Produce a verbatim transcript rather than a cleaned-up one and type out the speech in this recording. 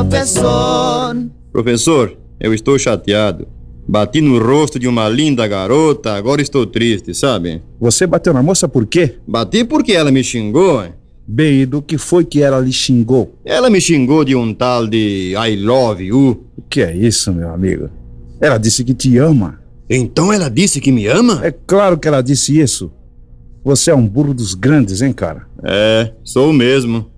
professor. Professor, eu estou chateado. Bati no rosto de uma linda garota, agora estou triste, sabe? Você bateu na moça por quê? Bati porque ela me xingou. hein? Bem, e do que foi que ela lhe xingou? Ela me xingou de um tal de I love you. O que é isso, meu amigo? Ela disse que te ama. Então ela disse que me ama? É claro que ela disse isso. Você é um burro dos grandes, hein, cara? É, sou mesmo.